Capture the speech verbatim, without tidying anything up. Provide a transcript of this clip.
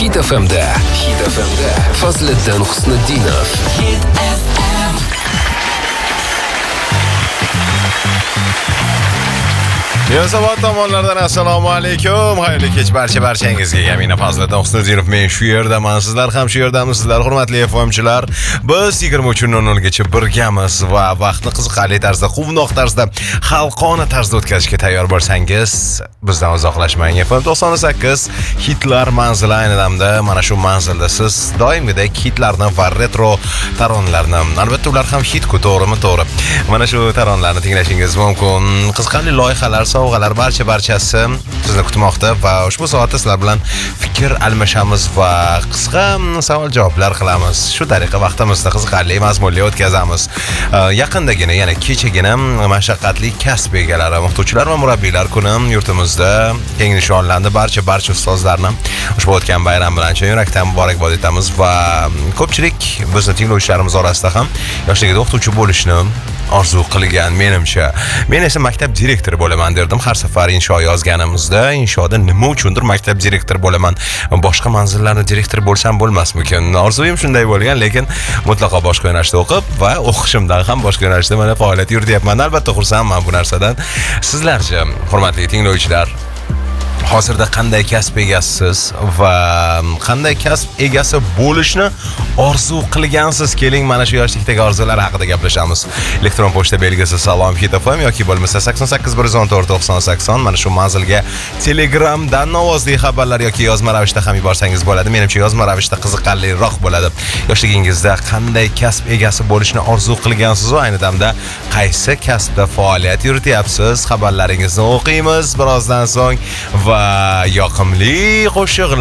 Hit F M'da Hit F M'da Fazliddin Husniddinov. Hit F M. Yunusobod tomonlardan assalomu alaykum. Xayrli kech barcha barchangizga. Yamina Fazliddin Husniddinov men shu yerdaman. Sizlar ham shu yerdamisizlar, hurmatli F M'chilar. Biz yigirma uch nol nol gacha birgamiz va vaqtni qiziqarli tarzda, quvnoq tarzda, xalqona tarzda o'tkazishga tayyor bo'lsangiz, bizdan uzoqlashmang. F M to'qson sakkiz hitlar manzili ayni damda mana shu manzilda siz doimgidek hitlarni va retro taronlarni, albatta ular ham hit-ku, to'g'rimi? To'g'ri. Mana shu taronlarni tinglashingiz mumkin. Qiziqarli loyihalar, sovg'alar barcha barchasi sizni kutmoqda va ushbu soatda sizlar bilan fikr almashamiz va qisqa savol-javoblar qilamiz. Shu tariqa vaqtimizni qiziqarli, mazmunli o'tkazamiz. Yaqindagina, ya'ni kechagina mashaqqatli kasb egalari, o'qituvchilar va murabbiylar kuni yurtimizda keng nishonlandi. Barcha barcha ustozlarni ushbu o'tgan bayram bilan chin yurakdan muborakbod etamiz va ko'pchilik bizni tinglovchilarimiz orasida ham yoshligida o'qituvchi bo'lishni orzu qilgan, menimcha. Men esa maktab direktori bo'laman derdim har safar insho yozganimizda. Inshoda nima uchundir maktab direktori bo'laman, boshqa manzillarni direktor bo'lsam bo'lmasmikin? Orzuyim shunday bo'lgan, lekin mutlaqo boshqa yo'nalishda o'qib va o'qishimdan ham boshqa yo'nalishda mana faoliyat yurityapman. Albatta xursandman bu narsadan. Sizlarchi, hurmatli tinglovchilar, hozirda qanday kasb egasisiz va qanday kasb egasi bo'lishni orzu qilgansiz? Keling, mana shu yoshlikdagi orzular haqida gaplashamiz. Elektron pochta belgisi salom hit f m yoki bo'lmasa sakson sakkiz bir yuz o'n to'rt to'qson sakson. Mana shu manzilga Telegramdan ovozli xabarlar yoki yozma ravishda ham yuborsangiz bo'ladi. Menimcha yozma ravishda qiziqarliroq bo'ladi. Yoshligingizda qanday kasb egasi bo'lishni orzu qilgansiz va ayni damda qaysi kasbda faoliyat yurityapsiz? Xabarlaringizni o'qiymiz birozdan so'ng va yoqimli qo'shiqlar